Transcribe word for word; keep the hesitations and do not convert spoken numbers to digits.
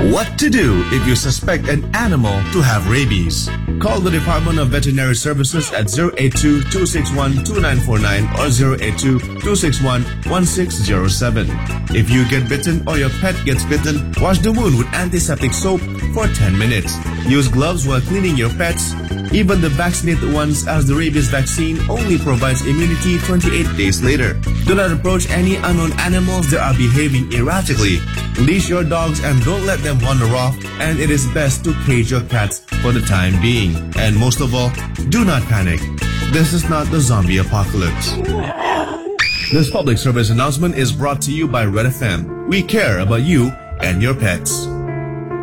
What to do if you suspect an animal to have rabies? Call the Department of Veterinary Services at zero eight two, two six one, two nine four nine or zero eight two, two six one, one six zero seven. If you get bitten or your pet gets bitten, wash the wound with antiseptic soap for ten minutes. Use gloves while cleaning your pets. Even the vaccinated ones, as the rabies vaccine only provides immunity twenty-eight days later. Do not approach any unknown animals that are behaving erratically. Leash your dogs and don't let them wander off, and it is best to cage your cats for the time being. And most of all, do not panic. This is not the zombie apocalypse. This public service announcement is brought to you by Red F M. We care about you and your pets.